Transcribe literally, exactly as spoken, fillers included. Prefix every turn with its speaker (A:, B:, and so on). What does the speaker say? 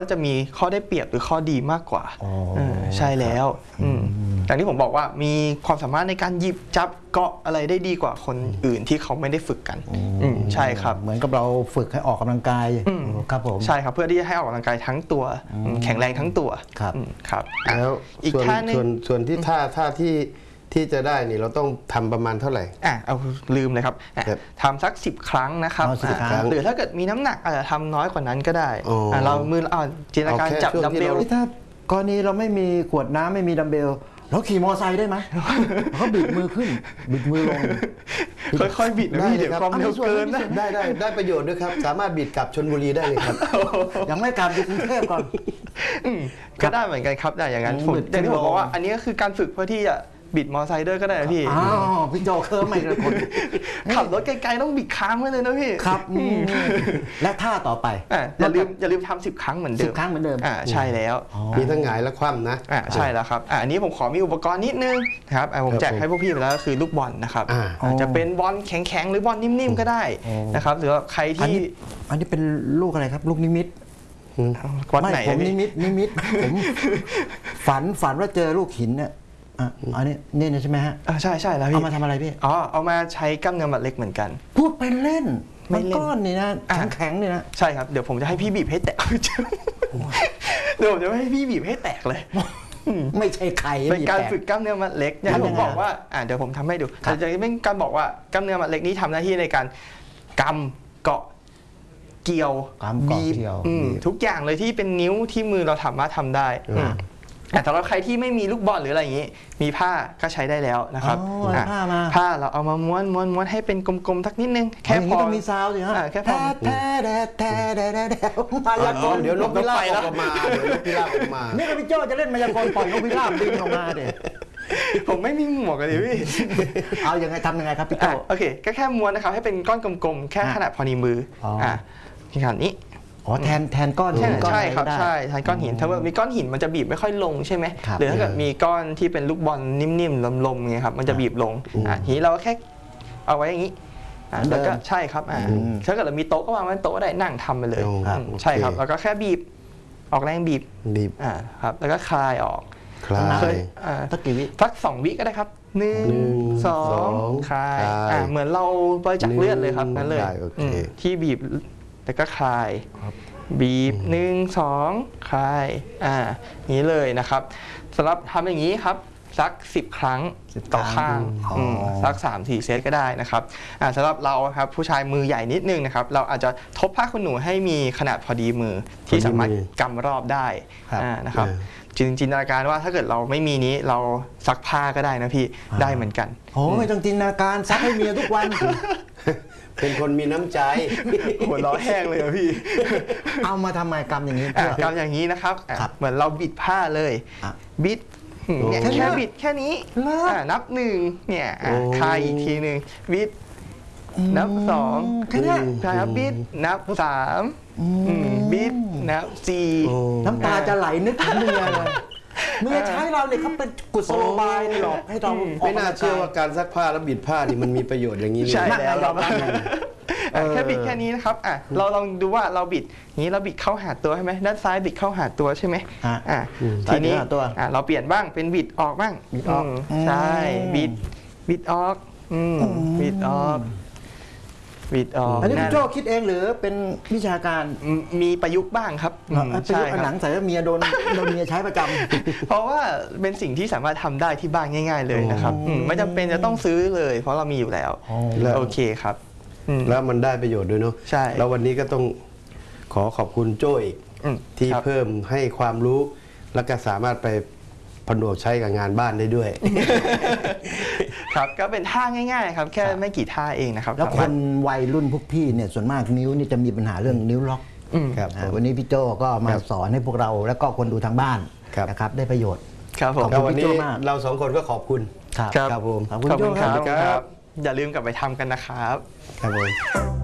A: ก็จะมีข้อได้เปรียบหรือข้อดีมากกว่าใช่แล้วอย่างที่ผมบอกว่ามีความสามารถในการหยิบจับเกาะอะไรได้ดีกว่าคนอื่นที่เขาไม่ได้ฝึกกันใช่ครับ
B: เหมือนกับเราฝึกให้ออกกำลังกายครับผม
A: ใช่ครับเพื่อที่จะให้ออกกำลังกายทั้งตัวแข็งแรงทั้งตัว
B: ครับ
A: ครับ
C: แล้วอีกท่านึงส่วนส่วนที่ท่าท่าที่ที่จะได้นี่เราต้องทำประมาณเท่าไหร่
A: อ่ะเอาลืมเลยครับทำสักสิบครั้งนะครับหรือถ้าเกิดมีน้ำหนักอาจจะทำน้อยกว่านั้นก็ได้เรามือเอาจินตนาการจับดัมเบล
B: ถ้ากรณีเราไม่มีขวดน้ำไม่มีดัมเบลเราขี่มอไซค์ได้ไหมเขาบิดมือขึ้นบิดมือลง
A: ค่อยๆบิดนะพี่เดี๋ยวความเร็วเกินนะ
C: ได้ได้ได้ประโยชน์ด้วยครับสามารถบิดกลับชลบุรีได้เลยครับ
B: ยังไม่กลับอยู่กรุงเทพก่อน
A: ก็ได้เหมือนกันครับได้อย่างนั้นผมอย่างที่ผมบอกว่าอันนี้ก็คือการฝึกเพื่อที่จะบิดมอไซค์ด้วยก็ได้นะพี่
B: อ้าวพี่โจเคิร์มไม่กระคน
A: ขับรถไกลๆต้องบิดค้างไว้เลยนะพี่
B: ครับและท่าต่อไป
A: อย่าลืมอย่าลืมทำสิบครั้งเหมือนเดิม
B: สิบครั้งเหมือนเดิม
A: อ่าใช่แล้ว
C: มีทั้งหงายและคว่ำนะ
A: อ่าใช่แล้วครับอ่าอันนี้ผมขอมีอุปกรณ์นิดนึงนะครับผมแจกให้พวกพี่ไปแล้วก็คือลูกบอลนะครับอาจจะเป็นบอลแข็งๆหรือบอลนิ่มๆก็ได้นะครับหรือว่าใครที่
B: อันนี้เป็นลูกอะไรครับลูกนิมิต
A: วัดไหน
B: ผมนิมิตนิมิตผมฝันฝันว่าเจอลูกหินเนี่ยอันนี้นี่ใช่ไหมฮะ
A: ใช่ใช่แล้วพี่
B: เอามาทำอะไรพี่
A: อ๋อเอามาใช้กล้ามเนื้อมัดเล็กเหมือนกัน
B: พูดเป็นเล่นมันก้อนนี่นะแข็งๆนี่นะ
A: ใช่ครับเดี๋ยวผมจะให้พี่บีบให้แตกเดี๋ยวผมจะให้พี่บีบให้แตกเลย
B: ไม่ใช่ไข่
A: เป็นการฝึกกล้ามเนื้อมัดเล็กอย่างที่ผมบอกว่าอ่าเดี๋ยวผมทำให้ดูแต่จะเป็นการบอกว่ากล้ามเนื้อมัดเล็กนี้ทำหน้าที่ในการกำเกาะเกี่ยวบีบทุกอย่างเลยที่เป็นนิ้วที่มือเราสามารถทำได้แต่สำหรับใครที่ไม่มีลูกบอลหรืออะไรอย่างนี้มีผ้าก็ใช้ได้แล้วนะครับ
B: ผ้ามา
A: ผ้าเราเอามาม้วนม้วนม้วนให้เป็นกลมๆสักนิดนึงแค่พอ
B: ต้องมีซาวด์สิฮะ
A: แค่พอ
B: แท้แท้แท้แท้แท้แท้มายากล
C: เดี๋ยวนกพิราบออกมาเดี๋ยวนกพิราบออกมา
B: นี่ก็พี่โจ้จะเล่นมายากลปล่อยนกพิราบบินออกมาเด็
A: ผมไม่มีหมวกเลยพี่
B: เอายังไงทำยังไงครับพี่โจ้
A: โอเคก็แค่ม้วนนะครับให้เป็นก้อนกลมๆแค่ขนาดพอดีมืออ่าขนาดนี้
B: อ๋อแทนแทนก้อน
A: ใช่ใช่ครับใช่แทนก้อนหินถ้ามีก้อนหินมันจะบีบไม่ค่อยลงใช่ไหมหรือถ้าเกิดมีก้อนที่เป็นลูกบอลนิ่มๆลมๆเงี้ยครับมันจะบีบลงอ่ะทีนี้เราแค่เอาไว้อย่างนี้แล้วก็ใช่ครับอ่าถ้าเกิดเรามีโต๊ะก็วางไว้โต๊ะได้นั่งทำไปเลยใช่ครับแล้วก็แค่บีบออกแรงบีบ
C: บีบ
A: อ่าครับแล้วก็คลายออก
C: คลาย
A: อ่า
B: สักกี่วิ
A: สักสองวิก็ได้ครับหนึ่งสองคลายอ่าเหมือนเราบริจาคเลือดเลยครับนั่นเลยที่บีบแล้วก็คลายบีบหนึ่งสองคลายอ่านี้เลยนะครับสำหรับทำอย่างนี้ครับสักสิบครั้งต่อข้างสักสามสี่เซตก็ได้นะครับอ่าสำหรับเราครับผู้ชายมือใหญ่นิดนึงนะครับเราอาจจะทบผ้าขนหนูให้มีขนาดพอดีมือที่สามารถกำรอบได้อ่านะครับจินจินตนาการว่าถ้าเกิดเราไม่มีนี้เราซักผ้าก็ได้นะพี่ได้เหมือนกัน
B: โอ้ไม่ต้องจินตนาการซักให้เมียทุกวัน
C: เป็นคนมีน้ำใจ
A: หัวล้อแห้งเลยพี่
B: เอามาทำไมกำอย่างนี้
A: กำอย่างนี้นะครับเหมือนเราบิดผ้าเลยบิดเนี่ยแค่บิดแค่นี้นับหนึ่งเนี่ยคลายอีกทีหนึ่งบิดนับสอง
B: แค่นี้
A: ครับบิดนับสามบิดนับสี่
B: น้ำตาจะไหลนึกถึงเมียเลยเมื่อใช้เราเนี่ยเขาเป็นกุศโลบายหรอกให้เรา
C: ไม่น่าเชื่อว่าการซักผ้าแล้วบิดผ้านี่มันมีประโยชน์อย่างนี้เลย
A: ใช่แล้วแค่บิดแค่นี้นะครับอ่ะเราลองดูว่าเราบิดนี้เราบิดเข้าหาตัวใช่ไหมด้านซ้ายบิดเข้าหาตัวใช่ไหมอ่ะทีนี้อ่ะเราเปลี่ยนบ้างเป็นบิดออกบ้าง
B: บิดออก
A: ใช่บิดบิดออกบิดออกบิดออก
B: อันนี้พี่โจ้คิดเองหรือเป็นวิชาการ
A: มีประยุกต์บ้างครับ
B: ใช่ครับหนังใส่ว่าเมียโดนโดนเมียใช้ประจำ
A: เพราะว่าเป็นสิ่งที่สามารถทำได้ที่บ้านง่ายๆเลยนะครับไม่จำเป็นจะต้องซื้อเลยเพราะเรามีอยู่แล้วโอเคครับ
C: แล้วมันได้ประโยชน์ด้วยเนาะ
A: ใช่
C: แล้ววันนี้ก็ต้องขอขอบคุณโจ้อีกที่เพิ่มให้ความรู้และก็สามารถไปผนวกใช้กับงานบ้านได้ด้วย
A: ครับก็เป็นท่าง่ายๆครับแค่ไม่กี่ท่าเองนะครับ
B: แล้วคนวัยรุ่นพวกพี่เนี่ยส่วนมากนิ้วนี่จะมีปัญหาเรื่องนิ้วล็อก
C: ครับ
B: วันนี้พี่โจ้ก็มาสอนให้พวกเราแล้วก็คนดูทางบ้านนะครับได้ประโยชน์
A: ครับผม
C: วันนี้เราสองคนก็ขอบคุณ
A: ครับ
C: ครับผม
A: ขอบคุณครับอย่าลืมกลับไปทำกันนะครับ
C: ครับผม